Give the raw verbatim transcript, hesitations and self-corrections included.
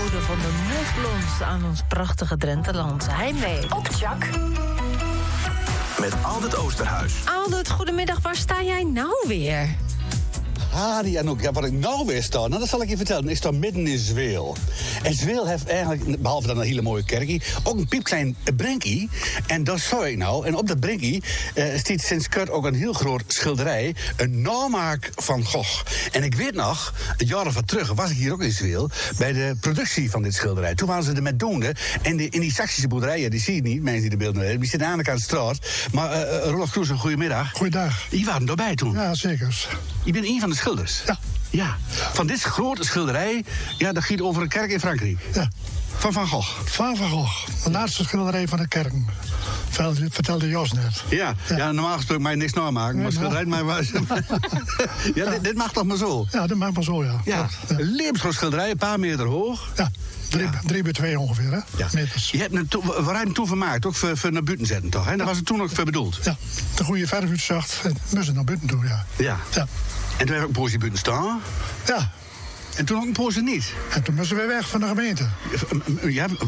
ode van de mouflons aan ons prachtige Drenteland. Heimwee. Op Jack. Met Aldert Oosterhuis. Aldert, goedemiddag. Waar sta jij nou weer? Hadi en ook, ja, wat ik nou weer sta, nou, dat zal ik je vertellen. Ik sta midden in Zweel. En Zweel heeft eigenlijk, behalve dan een hele mooie kerkie, ook een piepklein brinkie. En dat zou ik nou. En op dat brinkie uh, staat sinds kort ook een heel groot schilderij. Een namaak van Gogh. En ik weet nog, een jaar of wat terug was ik hier ook in Zweel bij de productie van dit schilderij. Toen waren ze er met doende. En de, in die Saksische boerderijen, die zie je niet, mensen die de beelden hebben. Die zitten aan de kant de straat. Maar uh, Rolf Kroes, een goedemiddag. Goeiedag. Die waren erbij toen. Ja, zeker. Je bent een van de schilders. Ja. Ja. Van dit grote schilderij, ja, dat gaat over een kerk in Frankrijk. Ja. Van Van Gogh. Van Van Gogh. De laatste schilderij van de kerk. Vertelde, vertelde Jos net. Ja, ja. ja normaal gesproken mag je niks namaken, Nee, maar schilderij mij was. ja, ja. Dit, dit mag toch maar zo? Ja, dat mag maar zo, ja. Ja, ja. een levensgroot schilderij, een paar meter hoog. Ja, drie, Ja. drie bij twee ongeveer, hè? Ja. Meters. Je hebt een to- waar heb je hem toen vermaakt, ook voor, voor naar buiten zetten, toch? Hè? Daar Ja. was het toen ook voor bedoeld. Ja, de goede verfuitzacht. En moesten naar buiten toe, ja. Ja. Ja. En toen heb ik een poosje buiten staan. Ja. En toen ook een poosje niet. En toen moesten we weg van de gemeente. Ja,